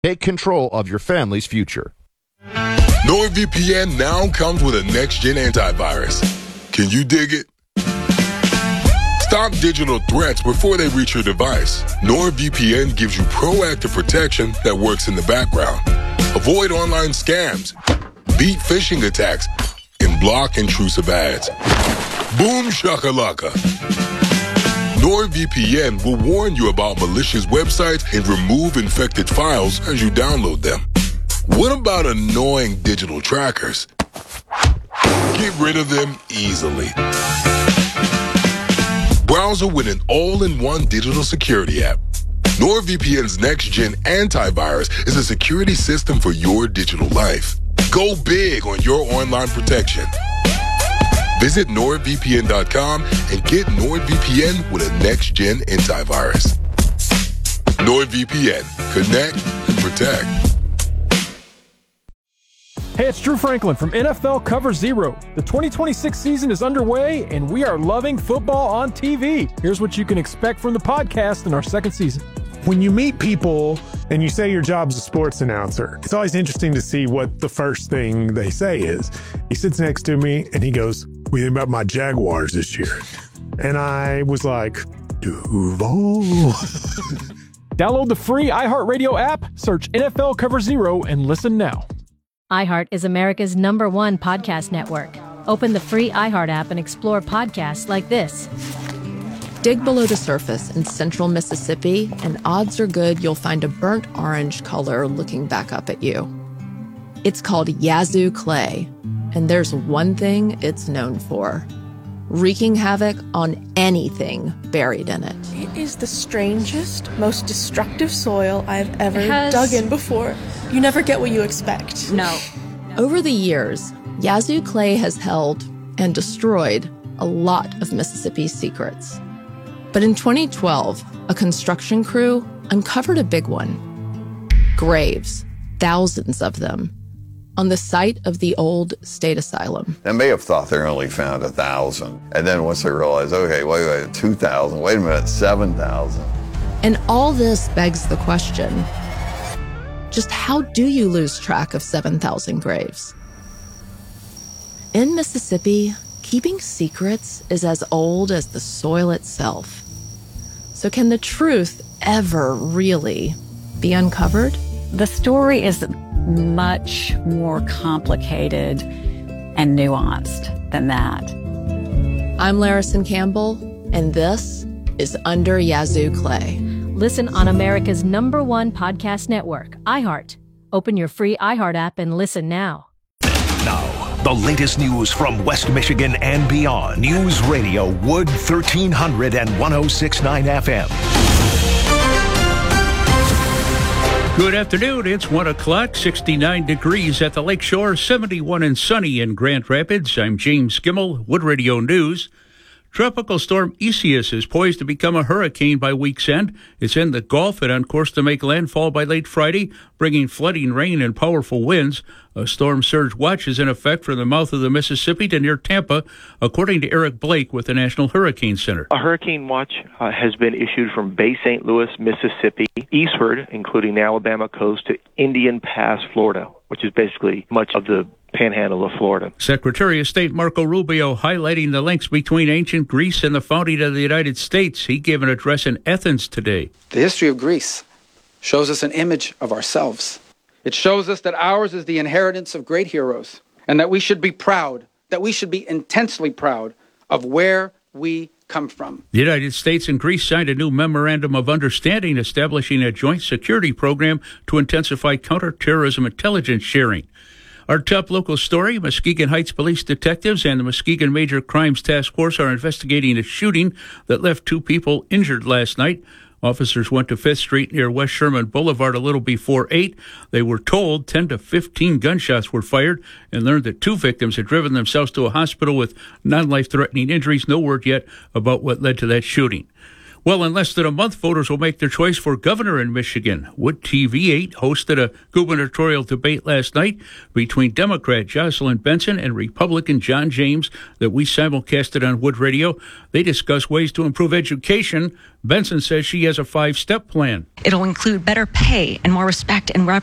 Take control of your family's future. NordVPN now comes with a next-gen antivirus. Can you dig it? Stop digital threats before they reach your device. NordVPN gives you proactive protection that works in the background. Avoid online scams, beat phishing attacks, and block intrusive ads. Boom shakalaka. NordVPN will warn you about malicious websites and remove infected files as you download them. What about annoying digital trackers? Get rid of them easily. Browser with an all-in-one digital security app. NordVPN's next-gen antivirus is a security system for your digital life. Go big on your online protection. Visit NordVPN.com and get NordVPN with a next-gen antivirus. NordVPN. Connect and protect. Hey, it's Drew Franklin from NFL Cover Zero. The 2026 season is underway, and we are loving football on TV. Here's what you can expect from the podcast in our second season. When you meet people and you say your job's a sports announcer, it's always interesting to see what the first thing they say is. He sits next to me and he goes, "What do you think about my Jaguars this year?" And I was like, Duval. Download the free iHeartRadio app, search NFL Cover Zero, and listen now. iHeart is America's #1 podcast network. Open the free iHeart app and explore podcasts like this. Dig below the surface in central Mississippi, and odds are good you'll find a burnt orange color looking back up at you. It's called Yazoo clay, and there's one thing it's known for: wreaking havoc on anything buried in it. It is the strangest, most destructive soil I've ever dug in before. You never get what you expect. No. Over the years, Yazoo clay has held and destroyed a lot of Mississippi's secrets. But in 2012, a construction crew uncovered a big one. Graves, thousands of them, on the site of the old state asylum. They may have thought they only found 1,000. And then once they realized, okay, wait, 2,000, wait a minute, 7,000. And all this begs the question, just how do you lose track of 7,000 graves? In Mississippi, keeping secrets is as old as the soil itself. So can the truth ever really be uncovered? The story is much more complicated and nuanced than that. I'm Larison Campbell, and this is Under Yazoo Clay. Listen on America's #1 podcast network, iHeart. Open your free iHeart app and listen now. Now, the latest news from West Michigan and beyond. News Radio Wood 1300 and 106.9 FM. Good afternoon. It's 1 o'clock, 69 degrees at the Lakeshore, 71 and sunny in Grand Rapids. I'm James Skimmel, Wood Radio News. Tropical storm Isaias is poised to become a hurricane by week's end. It's in the Gulf and on course to make landfall by late Friday, bringing flooding rain and powerful winds. A storm surge watch is in effect from the mouth of the Mississippi to near Tampa, according to Eric Blake with the National Hurricane Center. A hurricane watch has been issued from Bay St. Louis, Mississippi, eastward, including the Alabama coast, to Indian Pass, Florida, which is basically much of the panhandle of Florida. Secretary of State Marco Rubio highlighting the links between ancient Greece and the founding of the United States. He gave an address in Athens today. The history of Greece shows us an image of ourselves. It shows us that ours is the inheritance of great heroes, and that we should be proud, that we should be intensely proud of where we come from. The United States and Greece signed a new memorandum of understanding establishing a joint security program to intensify counterterrorism intelligence sharing. Our top local story, Muskegon Heights police detectives and the Muskegon Major Crimes Task Force are investigating a shooting that left 2 people injured last night. Officers went to 5th Street near West Sherman Boulevard a little before 8. They were told 10 to 15 gunshots were fired and learned that 2 victims had driven themselves to a hospital with non-life-threatening injuries. No word yet about what led to that shooting. Well, in less than a month, voters will make their choice for governor in Michigan. Wood TV8 hosted a gubernatorial debate last night between Democrat Jocelyn Benson and Republican John James that we simulcasted on Wood Radio. They discuss ways to improve education. Benson says she has a 5-step plan. It'll include better pay and more respect and